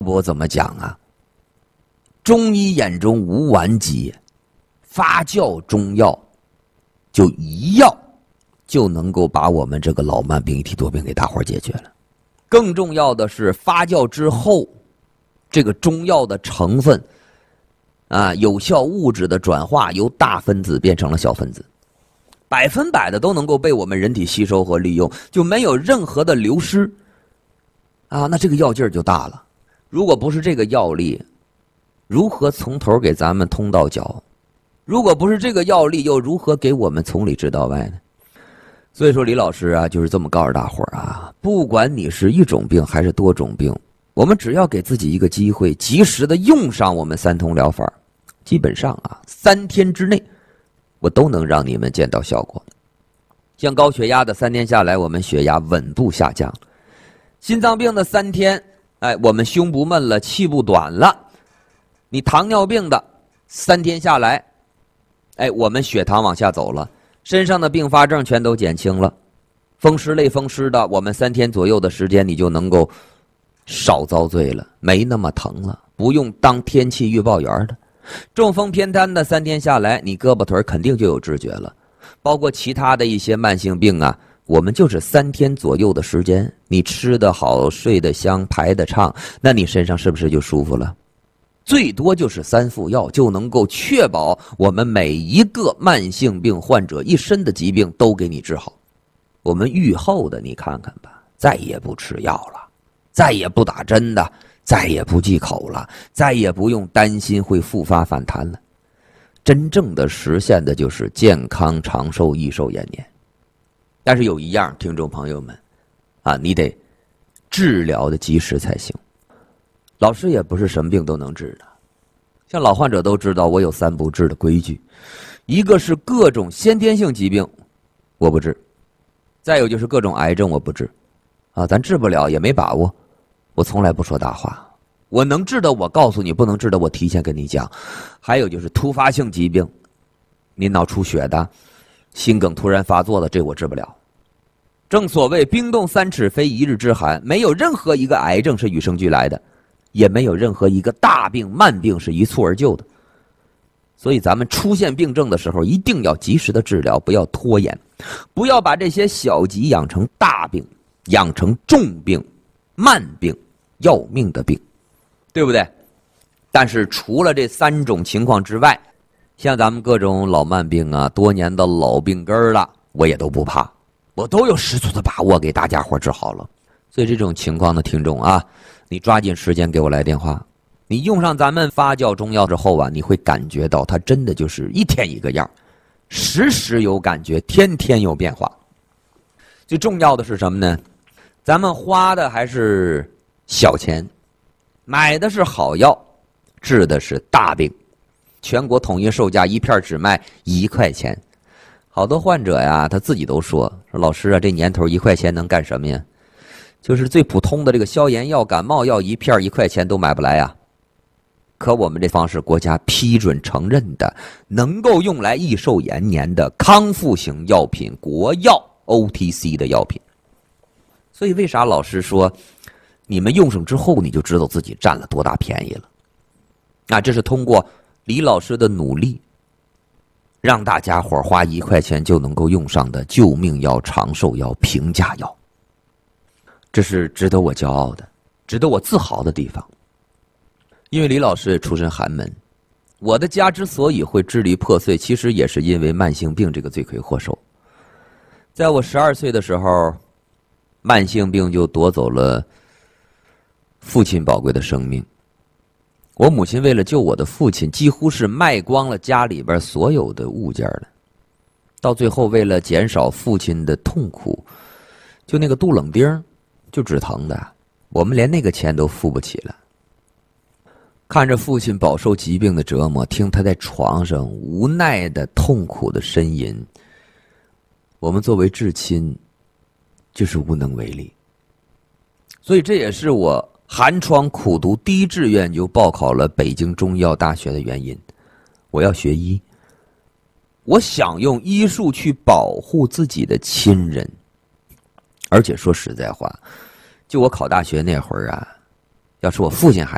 我怎么讲啊？中医眼中无完机，发酵中药就一药就能够把我们这个老慢病、一体多病给大伙解决了。更重要的是，发酵之后，这个中药的成分有效物质的转化由大分子变成了小分子，100%的都能够被我们人体吸收和利用，就没有任何的流失那这个药劲儿就大了。如果不是这个药力，如何从头给咱们通到脚？如果不是这个药力，又如何给我们从里治到外呢？所以说李老师就是这么告诉大伙儿不管你是一种病还是多种病，我们只要给自己一个机会，及时的用上我们三通疗法，基本上3天之内我都能让你们见到效果。像高血压的3天下来，我们血压稳步下降；心脏病的3天，我们胸不闷了，气不短了；你糖尿病的3天下来，我们血糖往下走了，身上的并发症全都减轻了。风湿类风湿的，我们3天左右的时间，你就能够少遭罪了，没那么疼了，不用当天气预报员的。中风偏瘫的3天下来，你胳膊腿肯定就有知觉了。包括其他的一些慢性病我们就是3天左右的时间，你吃得好，睡得香，排得畅，那你身上是不是就舒服了？最多就是3副药就能够确保我们每一个慢性病患者一身的疾病都给你治好。我们愈后的你看看吧，再也不吃药了，再也不打针的，再也不忌口了，再也不用担心会复发反弹了。真正的实现的就是健康长寿益寿延年。但是有一样，听众朋友们你得治疗的及时才行。老师也不是什么病都能治的，像老患者都知道我有3不治的规矩，一个是各种先天性疾病我不治，再有就是各种癌症我不治咱治不了也没把握，我从来不说大话，我能治的我告诉你，不能治的我提前跟你讲。还有就是突发性疾病，你脑出血的，心梗突然发作的，这我治不了。正所谓冰冻3尺非一日之寒，没有任何一个癌症是与生俱来的，也没有任何一个大病慢病是一蹴而就的。所以咱们出现病症的时候，一定要及时的治疗，不要拖延，不要把这些小疾养成大病，养成重病、慢病、要命的病，对不对？但是除了这3种情况之外，像咱们各种老慢病多年的老病根了，我也都不怕，我都有十足的把握给大家伙治好了。所以这种情况的听众你抓紧时间给我来电话。你用上咱们发酵中药之后你会感觉到它真的就是一天一个样，时时有感觉，天天有变化。最重要的是什么呢？咱们花的还是小钱，买的是好药，治的是大病。全国统一售价一片只卖1块钱。好多患者他自己都说老师这年头1块钱能干什么呀？就是最普通的这个消炎药、感冒药一片1块钱都买不来可我们这方是国家批准承认的，能够用来益寿延年的康复型药品，国药 OTC 的药品。所以为啥老师说你们用上之后你就知道自己占了多大便宜了？这是通过李老师的努力，让大家伙花1块钱就能够用上的救命药、长寿药、平价药。这是值得我骄傲的，值得我自豪的地方。因为李老师也出身寒门，我的家之所以会支离破碎，其实也是因为慢性病这个罪魁祸首。在我12岁的时候，慢性病就夺走了父亲宝贵的生命。我母亲为了救我的父亲，几乎是卖光了家里边所有的物件了。到最后，为了减少父亲的痛苦，就那个杜冷丁就止疼的，我们连那个钱都付不起了。看着父亲饱受疾病的折磨，听他在床上无奈的痛苦的呻吟，我们作为至亲就是无能为力。所以这也是我寒窗苦读第一志愿就报考了北京中医药大学的原因。我要学医，我想用医术去保护自己的亲人。而且说实在话，就我考大学那会儿要是我父亲还